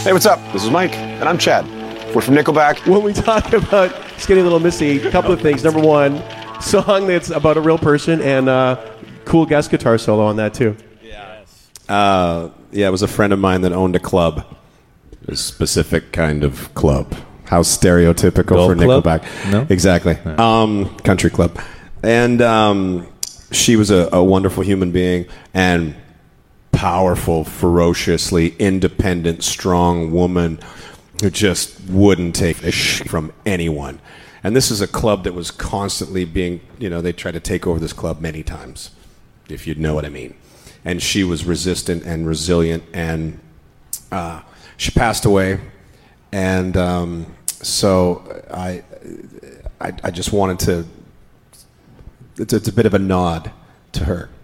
Hey, what's up? This is Mike, and I'm Chad. We're from Nickelback. When we talk about Skinny Little Missy, a couple of things. Number one, song that's about a real person, and cool guest guitar solo on that too. Yeah, it was a friend of mine that owned a club, a specific kind of club. How stereotypical Golf for club? Nickelback. No? Exactly. Country club. And she was a wonderful human being and powerful, ferociously independent, strong woman who just wouldn't take a shit from anyone. And this is a club that was constantly being, they tried to take over this club many times, if you'd know what I mean. And she was resistant and resilient, and she passed away. And so I just wanted to, it's a bit of a nod to her.